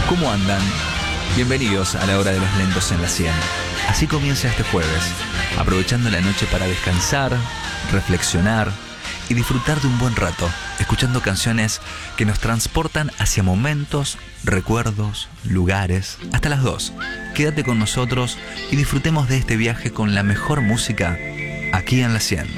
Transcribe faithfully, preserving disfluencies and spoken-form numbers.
¿Cómo andan? Bienvenidos a la hora de los lentos en la cien. Así comienza este jueves, aprovechando la noche para descansar, reflexionar y disfrutar de un buen rato, escuchando canciones que nos transportan hacia momentos, recuerdos, lugares, hasta las dos. Quédate con nosotros y disfrutemos de este viaje con la mejor música aquí en la cien.